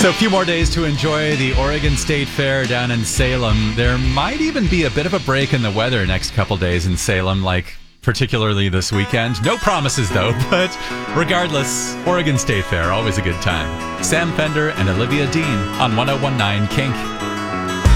So a few more days to enjoy the Oregon State Fair down in Salem. There might even be a bit of a break in the weather next couple days in Salem, like particularly this weekend. No promises though, but regardless, Oregon State Fair, always a good time. Sam Fender and Olivia Dean on 1019 Kink.